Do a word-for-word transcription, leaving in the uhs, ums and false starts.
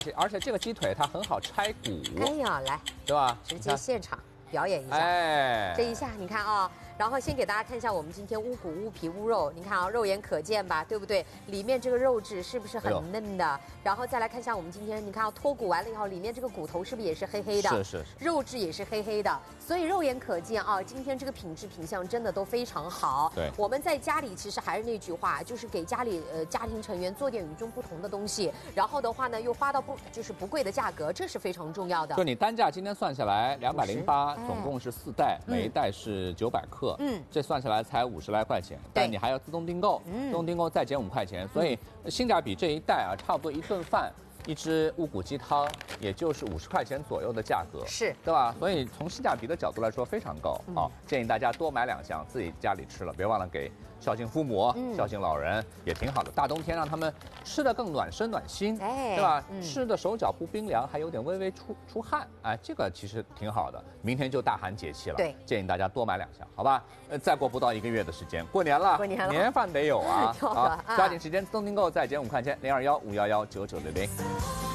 而且这个鸡腿它很好拆骨， 哎呀，来， 对吧？ 直接现场表演一下。 哎， 这一下你看啊。然后先给大家看一下我们今天乌骨乌皮乌肉，你看啊，肉眼可见吧，对不对？里面这个肉质是不是很嫩的？然后再来看一下我们今天，你看啊，脱骨完了以后，里面这个骨头是不是也是黑黑的？ 是是是， 肉质也是黑黑的，所以肉眼可见啊，今天这个品质品相真的都非常好。 对， 我们在家里其实还是那句话，就是给家里呃家庭成员做点与众不同的东西，然后的话呢又花到不就是不贵的价格，这是非常重要的。 就你单价今天算下来两百零八，总共是四袋， 嗯、 每一袋是九百克，嗯，这算下来才五十来块钱，但你还要自动订购，嗯，自动订购再减五块钱，所以性价比这一袋啊，差不多一顿饭。一只乌骨鸡汤，也就是五十块钱左右的价格， 是， 对吧？所以从性价比的角度来说非常高啊、嗯，建议大家多买两箱，自己家里吃了，别忘了给孝敬父母、嗯、孝敬老人，也挺好的。大冬天让他们吃的更暖身暖心，哎，对吧？嗯、吃的手脚不冰凉，还有点微微出出汗，哎，这个其实挺好的。明天就大寒节气了， 对， 建议大家多买两箱，好吧？呃，再过不到一个月的时间，过年了， 过年了， 年饭得有啊， 啊， 抓紧时间自动订购，再减五块钱，零二幺五幺幺九九零零。